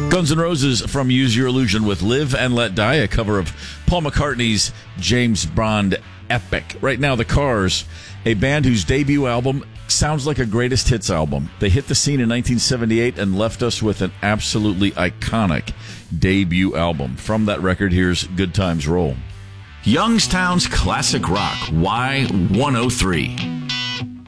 Guns N' Roses from Use Your Illusion with Live and Let Die, a cover of Paul McCartney's James Bond epic. Right now, The Cars, a band whose debut album sounds like a greatest hits album. They hit the scene in 1978 and left us with an absolutely iconic debut album. From that record, here's Good Times Roll. Youngstown's classic rock, Y103.